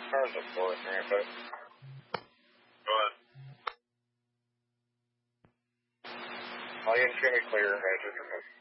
Cars up for it, Grandpa. Go ahead. All you can hear me clear, Major.